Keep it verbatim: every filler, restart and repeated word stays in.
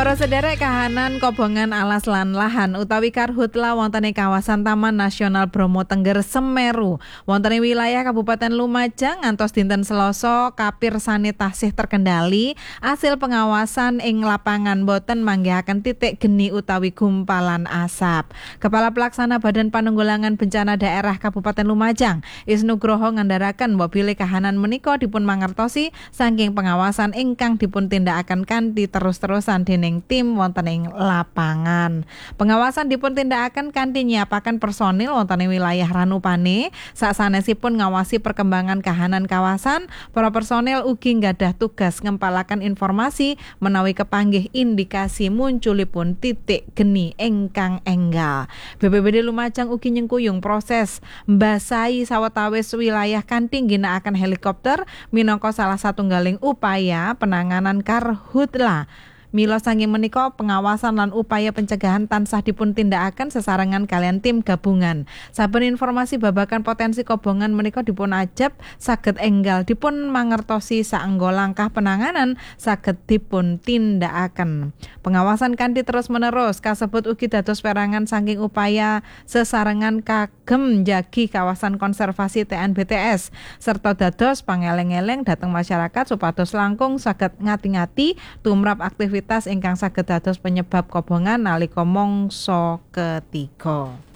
Para sederek kahanan kobongan alas lan lahan utawi karhutla wonten ing kawasan Taman Nasional Bromo Tengger Semeru wonten ing wilayah Kabupaten Lumajang ngantos dinten Selasa kapirsane tasih terkendali asil pengawasan ing lapangan boten manggihaken titik geni utawi gumpalan asap. Kepala Pelaksana Badan Pananggulangan Bencana Daerah Kabupaten Lumajang Isnugroho ngandharaken mobile kahanan menika dipun mangertosi saking pengawasan ingkang dipun tindakaken kanthi terus-terusan dening tim wonten ing lapangan. Pengawasan dipun tindakaken kanthi nyiapaken personil wonten ing wilayah Ranupane. Sasanesipun ngawasi perkembangan kahanan kawasan, para personil ugi nggadhah tugas ngempalaken informasi menawi kepanggih indikasi munculipun titik geni ingkang enggal. B P B D Lumajang ugi nyengkuyung proses mbasahi sawetawis wilayah kanthi ngginakaken helikopter minangka salah satunggaling upaya penanganan karhutla. Mila saking menika pengawasan lan upaya pencegahan tansah dipun tindakaken sesarengan kalian tim gabungan. Saben informasi babagan potensi kobongan menika dipun ajab saged enggal dipun mangertosi saengga langkah penanganan saged dipun tindakaken. Pengawasan kanthi terus-menerus kasebut ugi dados perangan saking upaya sesarengan kagem njagi kawasan konservasi T N B T S serta dados pangeleng-eleng dhateng masyarakat supados langkung saged ngati-ngati tumrap aktivitas ingkang saged dados penyebab kobongan nalika mangsa ketiga.